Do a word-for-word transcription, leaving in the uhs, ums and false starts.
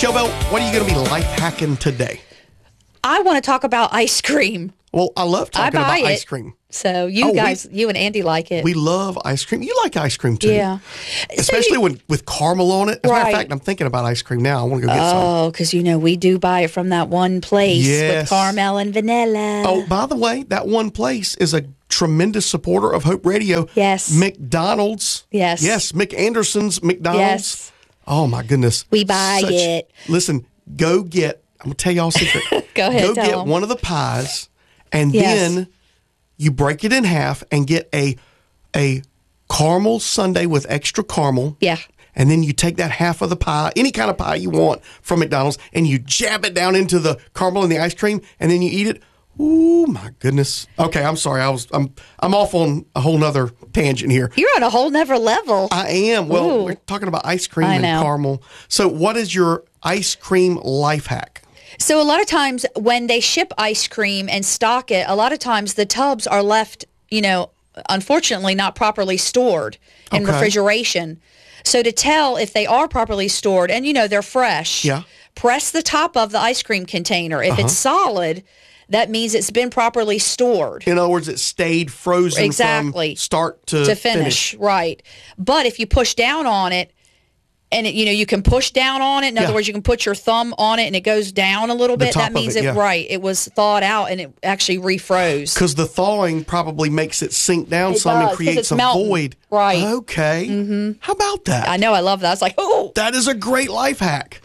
Michelle Bell, what are you going to be life hacking today? I want to talk about ice cream. Well, I love talking I buy about it. ice cream. So you Oh, guys, we- you and Andy like it. We love ice cream. You like ice cream too. Yeah. Especially So you- when, with caramel on it. As a matter Right. of fact, I'm thinking about ice cream now. I want to go get some. Oh, because you know we do buy it from that one place Yes. with caramel and vanilla. Oh, by the way, that one place is a tremendous supporter of Hope Radio. Yes. McDonald's. Yes. Yes, Mick Anderson's McDonald's. Yes. Oh, my goodness. We buy Such- it. Listen, go get, I'm going to tell y'all a secret. Go ahead, Go tell get 'em. one of the pies, and Yes. then you break it in half and get a a caramel sundae with extra caramel. Yeah. And then you take that half of the pie, any kind of pie you want from McDonald's, and you jab it down into the caramel and the ice cream, and then you eat it. Ooh, my goodness. Okay, I'm sorry. I was I'm I'm off on a whole nother tangent here. You're on a whole nother level. I am. Well, Ooh. we're talking about ice cream I and know. caramel. So, what is your ice cream life hack? So a lot of times when they ship ice cream and stock it, a lot of times the tubs are left, you know, unfortunately not properly stored in Okay. refrigeration. So to tell if they are properly stored and, you know, they're fresh, Yeah. press the top of the ice cream container. If it's solid, that means it's been properly stored. In other words, it stayed frozen Exactly. from start to, to finish, right. But if you push down on it, and it, you know you can push down on it. In Yeah. other words, you can put your thumb on it, and it goes down a little The bit. top That of means it, it, yeah. right. It was thawed out, and it actually refroze. Because the thawing probably makes it sink down It some does, and 'cause creates it's a melting. void. Right. Okay. Mm-hmm. How about that? I know. I love that. I was like, oh, That is a great life hack.